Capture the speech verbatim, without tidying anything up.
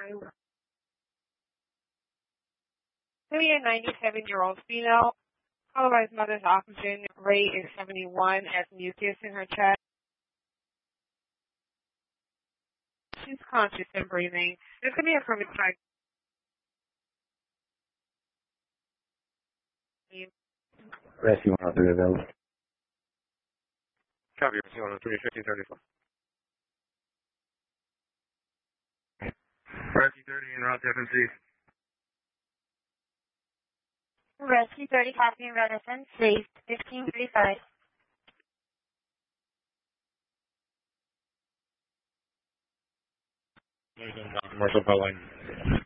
Three and ninety-seven-year-old female. Otherwise, mother's oxygen rate is seventy-one as mucus in her chest. She's conscious and breathing. This could be a perfect time. Rescue one oh three available. Copy, Rescue one oh three, fifteen thirty-four. Rescue thirty en route to F M C. Rescue thirty, copy and route F M C, fifteen thirty-five. Commercial Bell Line.